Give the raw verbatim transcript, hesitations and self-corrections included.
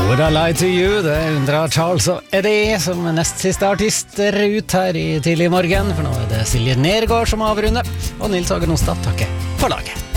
Would I Lie to You? Det undrer Charles og Eddie som nest siste artister ut her i tidlig morgen. For nå er det Silje Nergård som avrunder, og Nils Hagen Ostad takker for laget.